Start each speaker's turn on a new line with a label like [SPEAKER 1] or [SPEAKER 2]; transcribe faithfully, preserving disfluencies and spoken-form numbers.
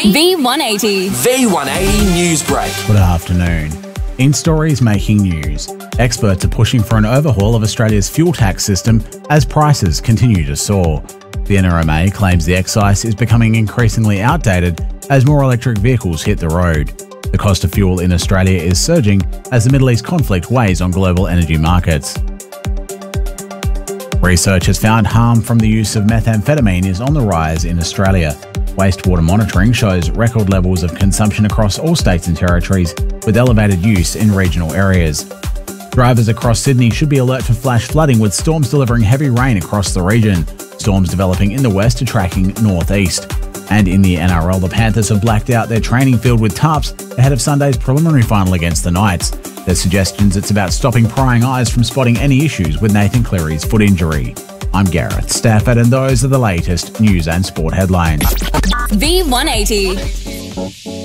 [SPEAKER 1] V one eighty.
[SPEAKER 2] V one eighty News Break.
[SPEAKER 3] Good afternoon. In stories making news, experts are pushing for an overhaul of Australia's fuel tax system as prices continue to soar. The N R M A claims the excise is becoming increasingly outdated as more electric vehicles hit the road. The cost of fuel in Australia is surging as the Middle East conflict weighs on global energy markets. Research has found harm from the use of methamphetamine is on the rise in Australia. Wastewater monitoring shows record levels of consumption across all states and territories, with elevated use in regional areas. Drivers across Sydney should be alert for flash flooding, with storms delivering heavy rain across the region. Storms developing in the west are tracking northeast. And in the N R L, the Panthers have blacked out their training field with tarps ahead of Sunday's preliminary final against the Knights. There's suggestions it's about stopping prying eyes from spotting any issues with Nathan Cleary's foot injury. I'm Gareth Stafford, and those are the latest news and sport headlines.
[SPEAKER 1] V one eighty.